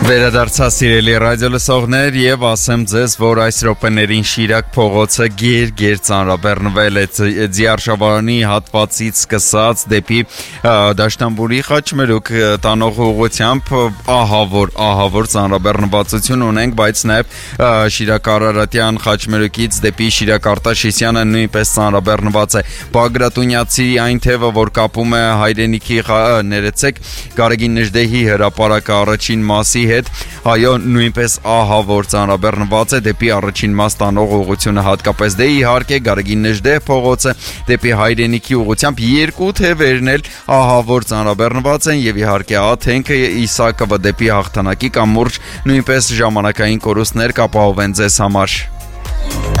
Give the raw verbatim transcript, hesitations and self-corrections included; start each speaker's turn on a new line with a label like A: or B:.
A: Վերադարձա սիրելի ռադիո լսողներ եւ ասեմ ձեզ, որ այս րոպեներին Շիրակ փողոցը գեր-գեր ծանրաբեռնվել է Ձիարշավարանի հատվածից սկսած դեպի Դաշտամբուրի Խաչմերուկ տանող ուղղությամբ ահավոր ահավոր ծանրաբեռնվածություն ունենք, բայց նաեւ Շիրակ Արարատյան Խաչմերուկից դեպի Շիրակ Արտաշեսյանը նույնպես ծանրաբեռնված է։ Բագրատունյացի այն թևը, որ կապում է հայրենիքի ներեցեք Գարեգին Նժդեհի հրապարակը առաջին մասի հետ, այո, նույնպես ահավոր ծանրաբեռնված է դեպի առաջին մաս տանող ուղղությունը հատկապես, դե իհարկե Գարեգին Նժդեհ փողոցը դեպի հայրենիքի ուղղությամբ երկու թևերն էլ ահավոր ծանրաբեռնված են եւ իհարկե Աթենքը Իսակովը դեպի Հաղթանակի կամուրջ նույնպես ժամանակային կորուստներ կապահովեն ձեզ համար։